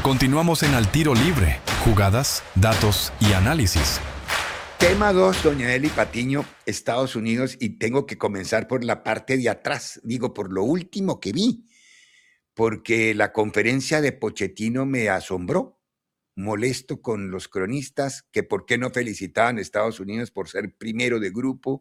Continuamos en Al Tiro Libre, jugadas, datos y análisis. Tema 2, doña Eli Patiño, Estados Unidos, y tengo que comenzar por la parte de atrás, digo, por lo último que vi, porque la conferencia de Pochettino me asombró, molesto con los cronistas, que por qué no felicitaban a Estados Unidos por ser primero de grupo.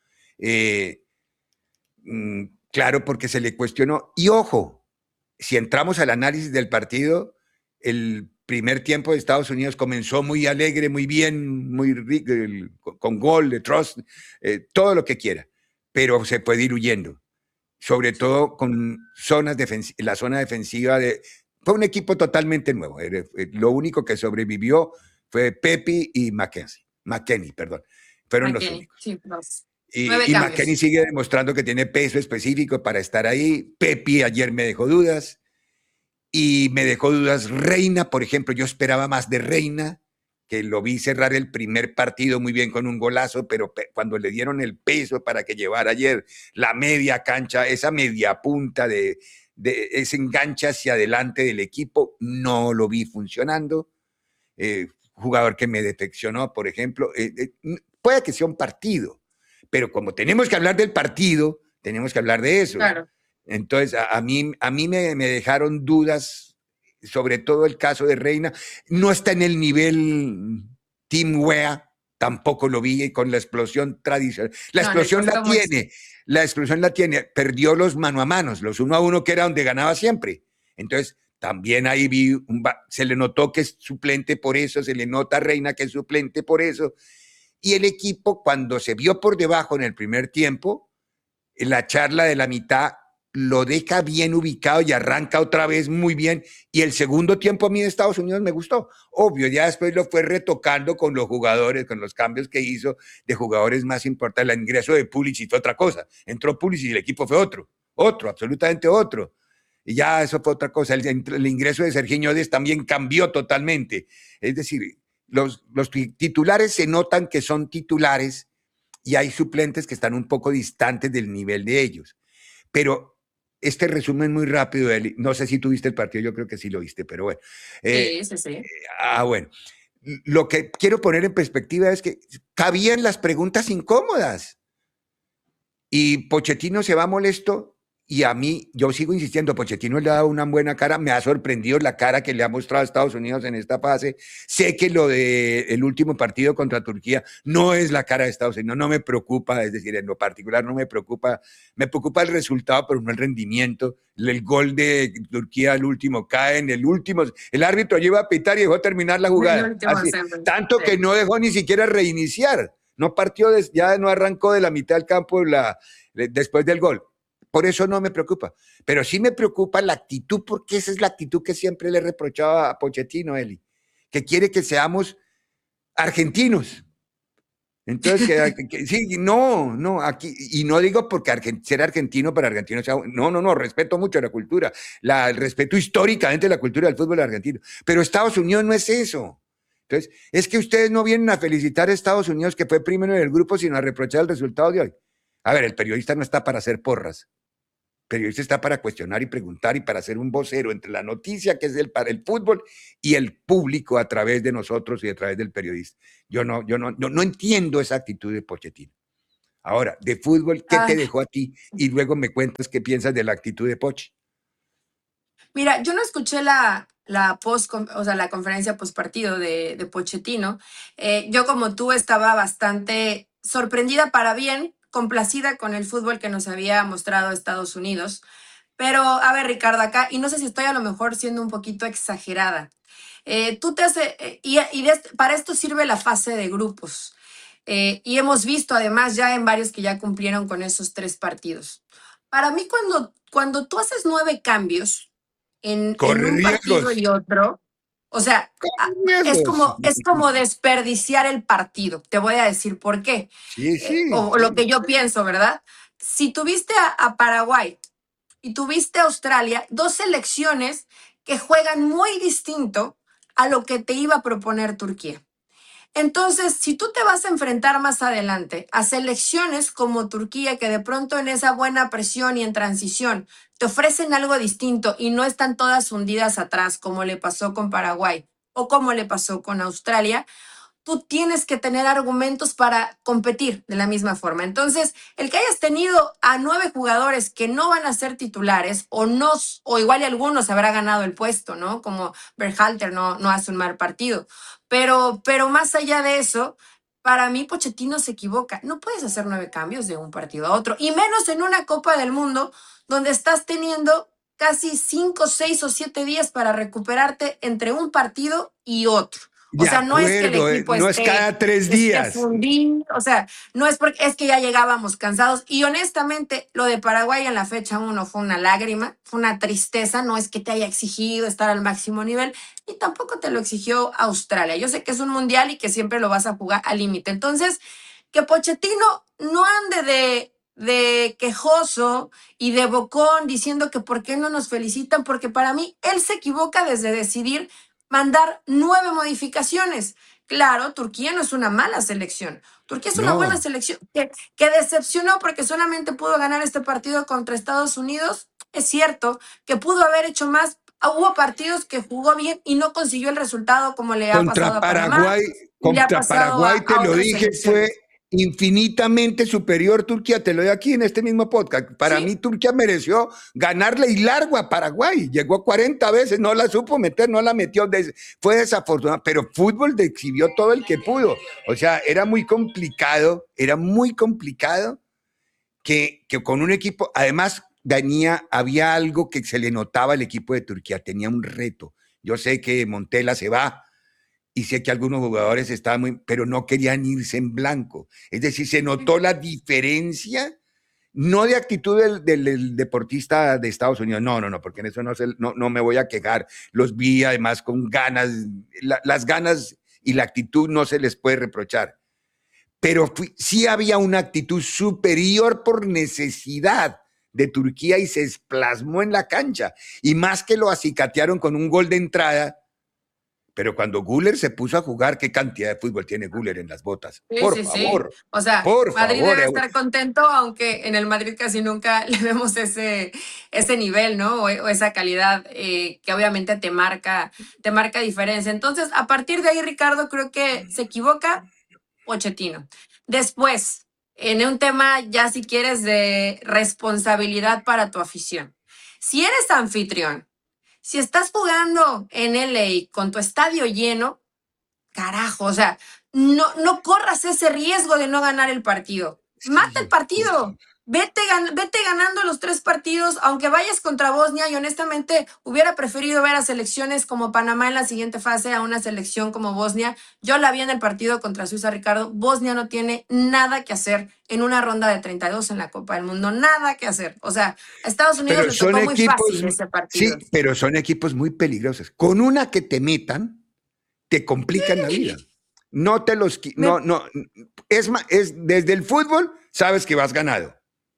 Claro, porque se le cuestionó. Y ojo, si entramos al análisis del partido, el primer tiempo de Estados Unidos comenzó muy alegre, muy bien, muy rico, con gol de Trust, todo lo que quiera, pero se puede ir huyendo, sobre todo con la zona defensiva. Fue un equipo totalmente nuevo. Lo único que sobrevivió fue Pepe y McKennie, perdón. Fueron los únicos. Sí, dos. Y McKennie sigue demostrando que tiene peso específico para estar ahí. Pepe ayer me dejó dudas. Y me dejó dudas Reina, por ejemplo. Yo esperaba más de Reina, que lo vi cerrar el primer partido muy bien con un golazo, pero cuando le dieron el peso para que llevara ayer la media cancha, esa media punta de ese enganche hacia adelante del equipo, no lo vi funcionando. Jugador que me defeccionó, por ejemplo. Puede que sea un partido, pero como tenemos que hablar del partido, tenemos que hablar de eso. Claro. Entonces, a mí me dejaron dudas, sobre todo el caso de Reina. No está en el nivel Team Wea, tampoco lo vi con la explosión tradicional. La explosión la tiene, perdió los mano a manos, los 1-1 que era donde ganaba siempre. Entonces, también ahí se le notó que es suplente por eso, se le nota a Reina que es suplente por eso. Y el equipo, cuando se vio por debajo en el primer tiempo, en la charla de la mitad, lo deja bien ubicado y arranca otra vez muy bien. Y el segundo tiempo a mí de Estados Unidos me gustó. Obvio, ya después lo fue retocando con los jugadores, con los cambios que hizo de jugadores más importantes. El ingreso de Pulisic fue otra cosa. Entró Pulisic y el equipo fue otro, absolutamente otro. Y ya eso fue otra cosa. El ingreso de Sergiño Dest también cambió totalmente. Es decir, los titulares se notan que son titulares y hay suplentes que están un poco distantes del nivel de ellos. Pero este resumen muy rápido, Eli, no sé si tuviste el partido, yo creo que sí lo viste, pero bueno. Sí. Bueno, lo que quiero poner en perspectiva es que cabían las preguntas incómodas y Pochettino se va molesto. Y a mí, yo sigo insistiendo, Pochettino le ha dado una buena cara, me ha sorprendido la cara que le ha mostrado a Estados Unidos en esta fase. Sé que lo del último partido contra Turquía no es la cara de Estados Unidos, no me preocupa, es decir, en lo particular no me preocupa el resultado, pero no el rendimiento. El gol de Turquía, el último, cae en el último, el árbitro lleva a pitar y dejó terminar la jugada. Así, tanto que no dejó ni siquiera reiniciar, no partió, ya no arrancó de la mitad del campo después del gol. Por eso no me preocupa, pero sí me preocupa la actitud, porque esa es la actitud que siempre le reprochaba a Pochettino, Eli, que quiere que seamos argentinos. Entonces, sí, no, aquí, y no digo porque ser argentino para argentinos, no, respeto mucho la cultura, el respeto históricamente la cultura del fútbol argentino, pero Estados Unidos no es eso. Entonces, es que ustedes no vienen a felicitar a Estados Unidos, que fue primero en el grupo, sino a reprochar el resultado de hoy. A ver, el periodista no está para hacer porras. El periodista está para cuestionar y preguntar y para ser un vocero entre la noticia, que es para el fútbol, y el público a través de nosotros y a través del periodista. Yo no entiendo esa actitud de Pochettino. Ahora, de fútbol, ¿qué te dejó a ti? Y luego me cuentas qué piensas de la actitud de Poch. Mira, yo no escuché la conferencia postpartido de Pochettino. Yo, como tú, estaba bastante sorprendida para bien, complacida con el fútbol que nos había mostrado Estados Unidos. Pero, a ver, Ricardo, acá, y no sé si estoy a lo mejor siendo un poquito exagerada. Para esto sirve la fase de grupos. Y hemos visto además ya en varios que ya cumplieron con esos 3 partidos. Para mí, cuando tú haces 9 cambios en un partido y otro, o sea, es como desperdiciar el partido. Te voy a decir por qué. O lo que yo pienso, ¿verdad? Si tuviste a Paraguay y tuviste a Australia, 2 selecciones que juegan muy distinto a lo que te iba a proponer Turquía. Entonces, si tú te vas a enfrentar más adelante a selecciones como Turquía, que de pronto en esa buena presión y en transición te ofrecen algo distinto y no están todas hundidas atrás, como le pasó con Paraguay o como le pasó con Australia, tú tienes que tener argumentos para competir de la misma forma. Entonces, el que hayas tenido a 9 jugadores que no van a ser titulares o no, o igual y algunos habrá ganado el puesto, ¿no? Como Berhalter no hace un mal partido. Pero más allá de eso, para mí Pochettino se equivoca. No puedes hacer 9 cambios de un partido a otro, y menos en una Copa del Mundo donde estás teniendo casi 5, 6 o 7 días para recuperarte entre un partido y otro. O De sea, no es que el acuerdo, equipo no es cada 3 días. fundido, o sea, no es porque es que ya llegábamos cansados. Y honestamente, lo de Paraguay en la fecha 1 fue una lágrima, fue una tristeza. No es que te haya exigido estar al máximo nivel y tampoco te lo exigió Australia. Yo sé que es un mundial y que siempre lo vas a jugar al límite. Entonces, que Pochettino no ande de quejoso y de bocón diciendo que por qué no nos felicitan, porque para mí él se equivoca desde decidir mandar 9 modificaciones. Claro, Turquía no es una mala selección. Turquía es una buena No, selección que decepcionó porque solamente pudo ganar este partido contra Estados Unidos. Es cierto que pudo haber hecho más. Hubo partidos que jugó bien y no consiguió el resultado, como le ha pasado contra a Panamá Paraguay, y le ha pasado te a lo otras dije, fue selecciones. infinitamente superior Turquía, te lo doy aquí en este mismo podcast. Para Sí, mí Turquía mereció ganarle y largo a Paraguay, llegó 40 veces, no la supo meter, no la metió, fue desafortunado, pero fútbol exhibió todo el que pudo. O sea, era muy complicado que con un equipo, además había algo que se le notaba al equipo de Turquía, tenía un reto. Yo sé que Montella se va, y sé que algunos jugadores estaban muy, pero no querían irse en blanco. Es decir, se notó la diferencia, no de actitud del deportista de Estados Unidos, no, porque en eso no me voy a quejar. Los vi además con ganas, las ganas y la actitud no se les puede reprochar. Pero sí había una actitud superior por necesidad de Turquía y se plasmó en la cancha. Y más que lo acicatearon con un gol de entrada, pero cuando Guller se puso a jugar, ¿qué cantidad de fútbol tiene Guller en las botas? sí, Por sí, sí. favor, O sea, por Madrid favor. debe estar contento, aunque en el Madrid casi nunca le vemos ese nivel, ¿no? O esa calidad que obviamente te marca diferencia. Entonces, a partir de ahí, Ricardo, creo que se equivoca Pochettino. Después, en un tema ya si quieres de responsabilidad para tu afición. Si eres anfitrión, si estás jugando en LA con tu estadio lleno, carajo, o sea, no corras ese riesgo de no ganar el partido. Mata el Sí, partido. Vete ganando los 3 partidos, aunque vayas contra Bosnia. Y honestamente hubiera preferido ver a selecciones como Panamá en la siguiente fase a una selección como Bosnia. Yo la vi en el partido contra Suiza, Ricardo. Bosnia no tiene nada que hacer en una ronda de 32 en la Copa del Mundo. Nada que hacer. O sea, a Estados Unidos pero le son tocó muy equipos, fácil ese partido. sí, pero son equipos muy peligrosos. Con una que te metan, te complican la vida. No te los, Me es desde el fútbol, sabes que vas ganado.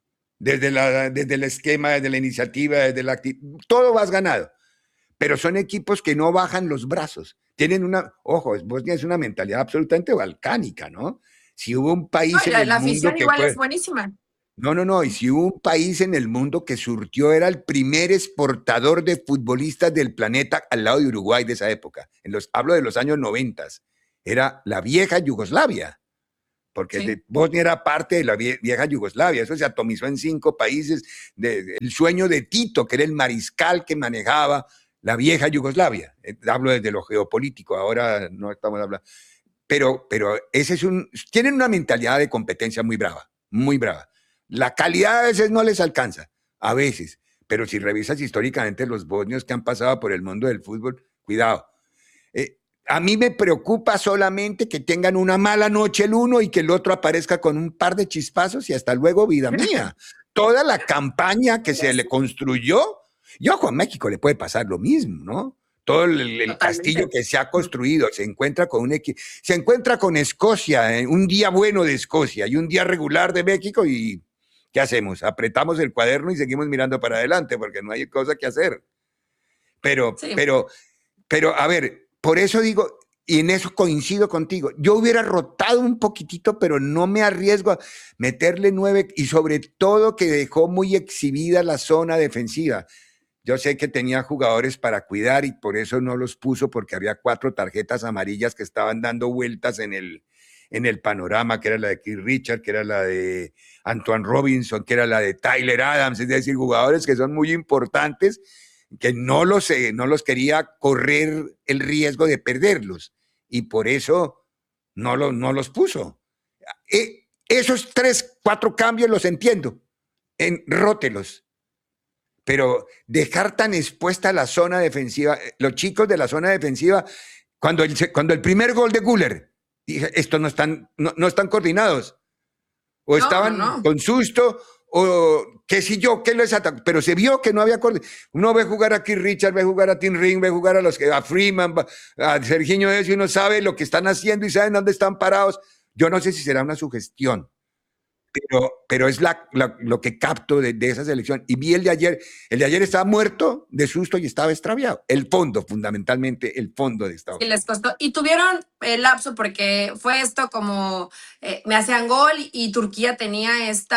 Desde el esquema, desde la iniciativa, desde la actitud, todo vas ganado. Pero son equipos que no bajan los brazos. Tienen Bosnia es una mentalidad absolutamente balcánica, ¿no? Si hubo un No, país y en el la mundo afición que igual es fue, buenísima. no, y si hubo un país en el mundo que surtió, era el primer exportador de futbolistas del planeta al lado de Uruguay de esa época. Hablo de los años 90. Era la vieja Yugoslavia, porque Sí. Bosnia era parte de la vieja Yugoslavia. Eso se atomizó en 5 países. El sueño de Tito, que era el mariscal que manejaba la vieja Yugoslavia. Hablo desde lo geopolítico, ahora no estamos hablando. Pero tienen una mentalidad de competencia muy brava, muy brava. La calidad a veces no les alcanza, a veces. Pero si revisas históricamente los bosnios que han pasado por el mundo del fútbol, cuidado. A mí me preocupa solamente que tengan una mala noche el uno y que el otro aparezca con un par de chispazos y hasta luego, vida mía. Toda la campaña que se le construyó, y ojo, a México le puede pasar lo mismo, ¿no? Todo el castillo Totalmente. que se ha construido, se encuentra con se encuentra con Escocia, un día bueno de Escocia y un día regular de México y ¿qué hacemos? Apretamos el cuaderno y seguimos mirando para adelante porque no hay cosa que hacer. Pero, Sí. pero, pero, a ver, por eso digo, y en eso coincido contigo. Yo hubiera rotado un poquitito, pero no me arriesgo a meterle 9 y sobre todo que dejó muy exhibida la zona defensiva. Yo sé que tenía jugadores para cuidar y por eso no los puso, porque había 4 tarjetas amarillas que estaban dando vueltas en el panorama, que era la de Keith Richards, que era la de Antoine Robinson, que era la de Tyler Adams, es decir, jugadores que son muy importantes, que no los quería correr el riesgo de perderlos y por eso no los puso. Esos 3, 4 cambios los entiendo, rótelos. Pero dejar tan expuesta la zona defensiva, los chicos de la zona defensiva, cuando el primer gol de Güler, dije, estos no están coordinados. O estaban con susto, o qué sé yo, qué les atacó. Pero se vio que no había coordinación. Uno ve jugar a Keith Richards, ve jugar a Tim Ring, ve jugar a Freeman, a Serginho Dez, y uno sabe lo que están haciendo y saben dónde están parados. Yo no sé si será una sugestión. Pero es lo que capto de esa selección. Y vi el de ayer. El de ayer estaba muerto de susto y estaba extraviado. El fondo, fundamentalmente, el fondo de Estados Unidos. Y les costó. Y tuvieron el lapso porque fue esto como me hacían gol y Turquía tenía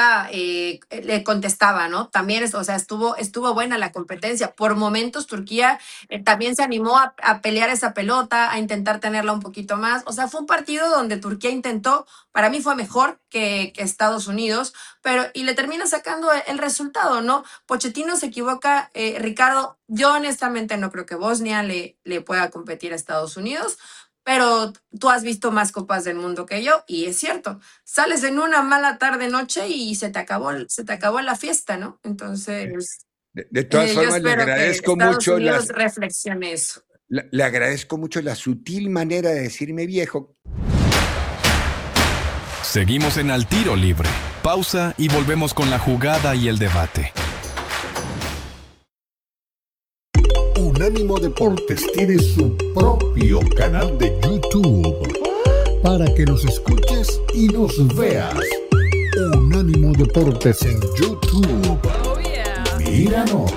le contestaba, ¿no? También, o sea, estuvo buena la competencia. Por momentos Turquía también se animó a pelear esa pelota, a intentar tenerla un poquito más. O sea, fue un partido donde Turquía intentó, para mí fue mejor que Estados Unidos, y le termina sacando el resultado, ¿no? Pochettino se equivoca, Ricardo, yo honestamente no creo que Bosnia le pueda competir a Estados Unidos, pero tú has visto más Copas del Mundo que yo, y es cierto, sales en una mala tarde-noche y se te acabó la fiesta, ¿no? Entonces, de todas formas, le agradezco mucho. Reflexione eso. Le agradezco mucho la sutil manera de decirme viejo. Seguimos en Al Tiro Libre. Pausa y volvemos con la jugada y el debate. Unánimo Deportes tiene su propio canal de YouTube para que nos escuches y nos veas. Unánimo Deportes en YouTube. Oh, yeah. Míranos.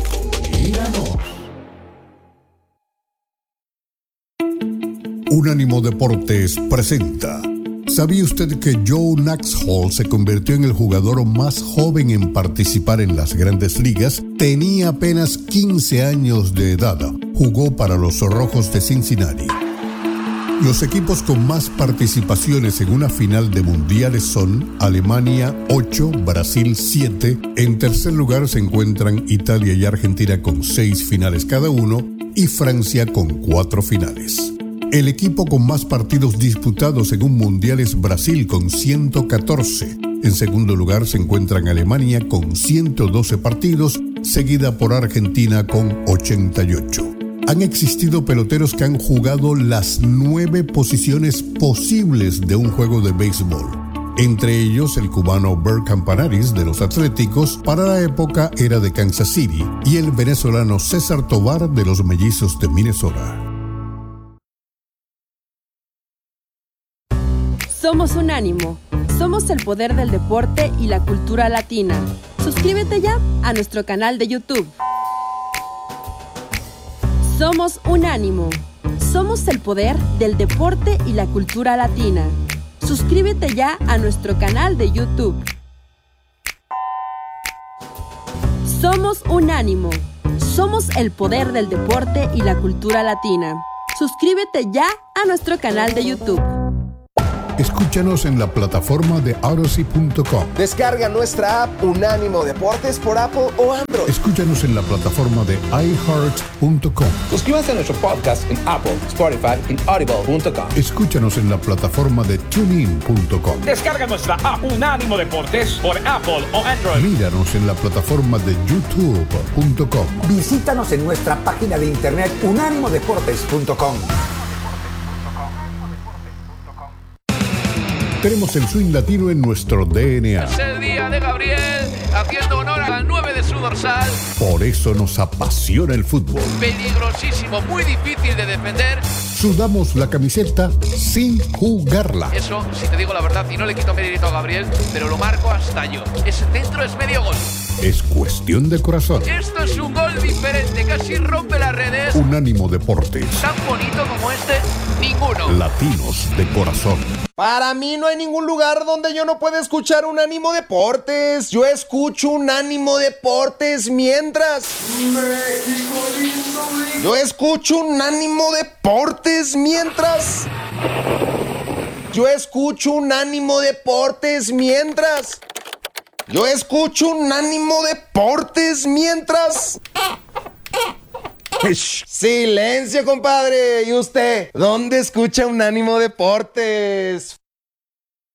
Unánimo Deportes presenta. ¿Sabía usted que Joe Naxhall se convirtió en el jugador más joven en participar en las Grandes Ligas? Tenía apenas 15 años de edad. Jugó para los Rojos de Cincinnati. Los equipos con más participaciones en una final de mundiales son Alemania 8, Brasil 7. En tercer lugar se encuentran Italia y Argentina con 6 finales cada uno y Francia con 4 finales. El equipo con más partidos disputados en un mundial es Brasil con 114. En segundo lugar se encuentran Alemania con 112 partidos, seguida por Argentina con 88. Han existido peloteros que han jugado las 9 posiciones posibles de un juego de béisbol. Entre ellos el cubano Bert Campanaris de los Atléticos, para la época era de Kansas City, y el venezolano César Tovar de los Mellizos de Minnesota. Somos Unánimo. Somos el poder del deporte y la cultura latina. Suscríbete ya a nuestro canal de YouTube. Somos Unánimo. Somos el poder del deporte y la cultura latina. Suscríbete ya a nuestro canal de YouTube. Somos Unánimo. Somos el poder del deporte y la cultura latina. Suscríbete ya a nuestro canal de YouTube. Escúchanos en la plataforma de Odyssey.com. Descarga nuestra app Unánimo Deportes por Apple o Android. Escúchanos en la plataforma de iHeart.com. Suscríbase a nuestro podcast en Apple, Spotify y Audible.com. Escúchanos en la plataforma de TuneIn.com. Descarga nuestra app Unánimo Deportes por Apple o Android. Míranos en la plataforma de YouTube.com. Visítanos en nuestra página de internet unánimodeportes.com. Tenemos el swing latino en nuestro DNA. Es el día de Gabriel, haciendo honor al 9 de su dorsal. Por eso nos apasiona el fútbol. Peligrosísimo, muy difícil de defender. Sudamos la camiseta sin jugarla. Eso, si te digo la verdad, y no le quito mérito a Gabriel, pero lo marco hasta yo. Ese centro es medio gol. Es cuestión de corazón. Esto es un gol diferente, casi rompe las redes. Unánimo Deportes. Tan bonito como este. Ninguno. Latinos de corazón. Para mí no hay ningún lugar donde yo no pueda escuchar Unánimo Deportes. Yo escucho Unánimo Deportes mientras... Yo escucho Unánimo Deportes mientras... Yo escucho Unánimo Deportes mientras... Yo escucho Unánimo Deportes mientras... Silencio, compadre. ¿Y usted? ¿Dónde escucha Unánimo Deportes?